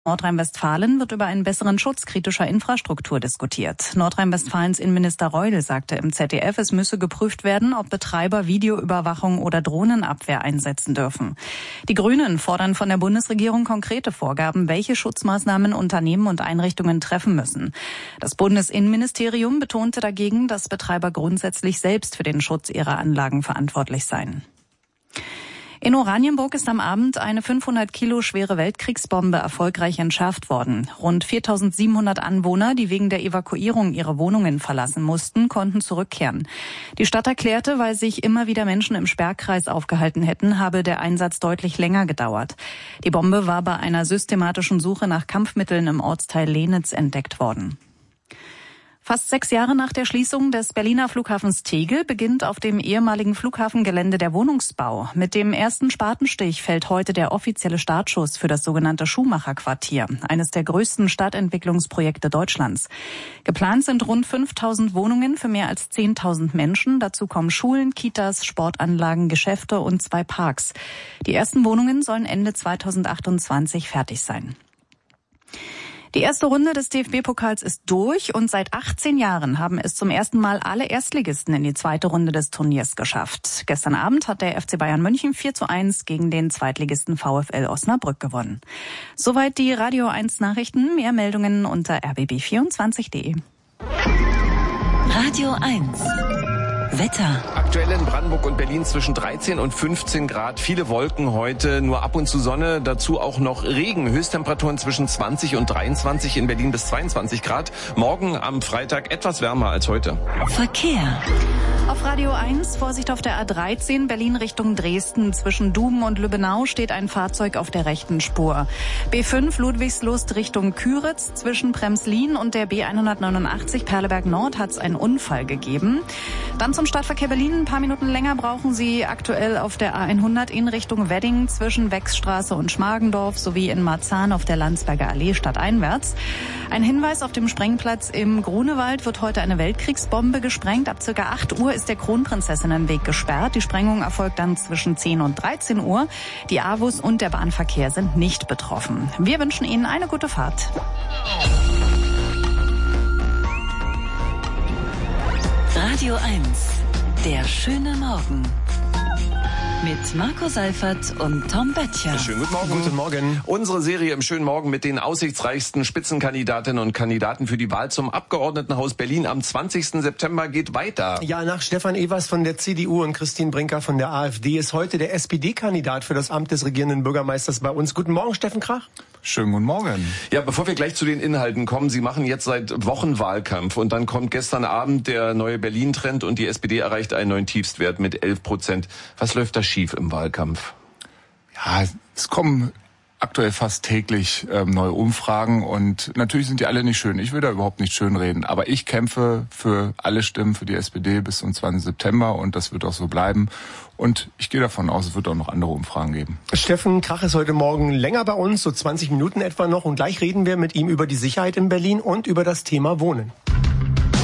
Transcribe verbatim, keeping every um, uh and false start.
Nordrhein-Westfalen wird über einen besseren Schutz kritischer Infrastruktur diskutiert. Nordrhein-Westfalens Innenminister Reul sagte im Z D F, es müsse geprüft werden, ob Betreiber Videoüberwachung oder Drohnenabwehr einsetzen dürfen. Die Grünen fordern von der Bundesregierung konkrete Vorgaben, welche Schutzmaßnahmen Unternehmen und Einrichtungen treffen müssen. Das Bundesinnenministerium betonte dagegen, dass Betreiber grundsätzlich selbst für den Schutz ihrer Anlagen verantwortlich seien. In Oranienburg ist am Abend eine fünfhundert Kilo schwere Weltkriegsbombe erfolgreich entschärft worden. Rund viertausendsiebenhundert Anwohner, die wegen der Evakuierung ihre Wohnungen verlassen mussten, konnten zurückkehren. Die Stadt erklärte, weil sich immer wieder Menschen im Sperrkreis aufgehalten hätten, habe der Einsatz deutlich länger gedauert. Die Bombe war bei einer systematischen Suche nach Kampfmitteln im Ortsteil Lenitz entdeckt worden. Fast sechs Jahre nach der Schließung des Berliner Flughafens Tegel beginnt auf dem ehemaligen Flughafengelände der Wohnungsbau. Mit dem ersten Spatenstich fällt heute der offizielle Startschuss für das sogenannte Schumacher-Quartier, eines der größten Stadtentwicklungsprojekte Deutschlands. Geplant sind rund fünftausend Wohnungen für mehr als zehntausend Menschen. Dazu kommen Schulen, Kitas, Sportanlagen, Geschäfte und zwei Parks. Die ersten Wohnungen sollen Ende zweitausendachtundzwanzig fertig sein. Die erste Runde des D F B-Pokals ist durch und seit achtzehn Jahren haben es zum ersten Mal alle Erstligisten in die zweite Runde des Turniers geschafft. Gestern Abend hat der F C Bayern München vier zu eins gegen den Zweitligisten VfL Osnabrück gewonnen. Soweit die Radio eins Nachrichten. Mehr Meldungen unter r b b vierundzwanzig punkt d e. Radio eins Wetter. Aktuell in Brandenburg und Berlin zwischen dreizehn und fünfzehn Grad. Viele Wolken heute, nur ab und zu Sonne. Dazu auch noch Regen. Höchsttemperaturen zwischen zwanzig und dreiundzwanzig, in Berlin bis zweiundzwanzig Grad. Morgen am Freitag etwas wärmer als heute. Verkehr. Auf Radio eins, Vorsicht auf der A dreizehn, Berlin Richtung Dresden. Zwischen Duben und Lübbenau steht ein Fahrzeug auf der rechten Spur. B fünf Ludwigslust Richtung Küritz. Zwischen Premslin und der B hundertneunundachtzig Perleberg Nord hat es einen Unfall gegeben. Dann zum Stadtverkehr Berlin. Ein paar Minuten länger brauchen Sie aktuell auf der A hundert in Richtung Wedding zwischen Wechsstraße und Schmargendorf sowie in Marzahn auf der Landsberger Allee stadteinwärts. Ein Hinweis: Auf dem Sprengplatz im Grunewald wird heute eine Weltkriegsbombe gesprengt. Ab circa acht Uhr ist der Kronprinzessinnenweg gesperrt. Die Sprengung erfolgt dann zwischen zehn und dreizehn Uhr. Die A W U S und der Bahnverkehr sind nicht betroffen. Wir wünschen Ihnen eine gute Fahrt. Radio eins, der schöne Morgen. Mit Marco Seifert und Tom Böttcher. Schönen guten Morgen. Guten Morgen. Unsere Serie im schönen Morgen mit den aussichtsreichsten Spitzenkandidatinnen und Kandidaten für die Wahl zum Abgeordnetenhaus Berlin am zwanzigsten September geht weiter. Ja, nach Stefan Evers von der C D U und Christine Brinker von der AfD ist heute der S P D-Kandidat für das Amt des regierenden Bürgermeisters bei uns. Guten Morgen, Steffen Krach. Schönen guten Morgen. Ja, bevor wir gleich zu den Inhalten kommen, Sie machen jetzt seit Wochen Wahlkampf und dann kommt gestern Abend der neue Berlin-Trend und die S P D erreicht einen neuen Tiefstwert mit elf Prozent. Was läuft da schief im Wahlkampf? Ja, es kommen aktuell fast täglich ähm, neue Umfragen und natürlich sind die alle nicht schön. Ich will da überhaupt nicht schön reden, aber ich kämpfe für alle Stimmen für die S P D bis zum zwanzigsten September und das wird auch so bleiben. Und ich gehe davon aus, es wird auch noch andere Umfragen geben. Steffen Krach ist heute Morgen länger bei uns, so zwanzig Minuten etwa noch. Und gleich reden wir mit ihm über die Sicherheit in Berlin und über das Thema Wohnen.